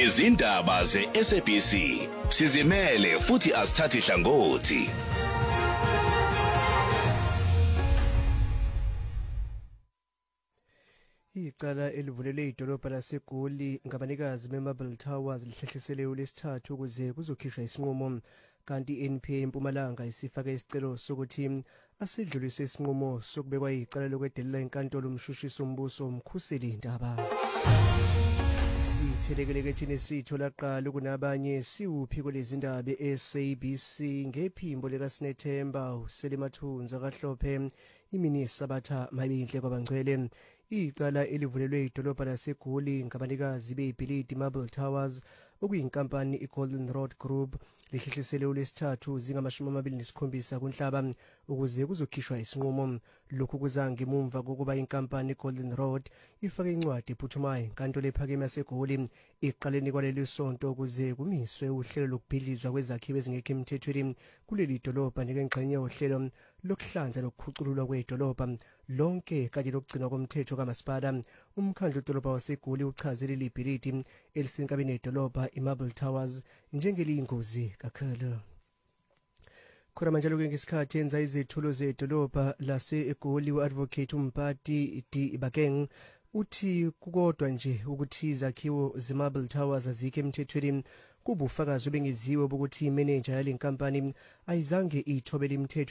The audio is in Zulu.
Izindaba ze-SABC sizimele futhi asithathi hlangothi. Icala elivulelwe idolobha laseGoli ngabanikazi beMarble Towers lihlehlisele uLesithathu ukuze kuzokhishwa isinqumo, kanti iNPA eMpumalanga isifake isicelo sokuthi asidlulise isinqumo sokubekwa icala lokwedelela inkantolo umshushiso ombuso umkhuseli indaba. Sithelekele thina sithola qala kunabanye siwuphi kulezindaba eSABC ngephimbo likaSinethemba uSelimathunzi akahlophe imini sabatha mabinhle kwabangcwele. Icala elivulelwe idolobha laseGoli ngabanikazi beBhilidi Marble Towers okuyinkampani iGolden Road Group lihlehlisele uLesithathu zingama-27 kuNhlaba ukuze kuzokhishwa isinqumo. Lokhu kuza ngemuva kokuba inkampani iGolden Road ifake incwadi ephuthumayo enkantolo ephakeme yaseGoli eqaleni kwaleli sonto ukuze kumiswe uhlelo lokubhidlizwa kwezakhiwo ezingekho emthethweni kuleli dolobha njengengxenye yohlelo lokuhlanza lokukhucululwa kwedolobha lonke kanye lokugcinwa komthetho kamasipala. Umkhandlu wedolobha waseGoli uchazile iBhilidi elisenkabeni yedolobha iMarble Towers njengeliyingozi kakhulu. Khona manje lokho ngesikhathi enza izethulo zedolobha laseGoli uAdvocate uMpati D Bakeng uthi kukodwa nje ukuthi izakhiwo zeMarble Towers azikho emthethweni kubufakazi obengeziwe ukuthi imanager yale nkampani ayizange ithobele imithetho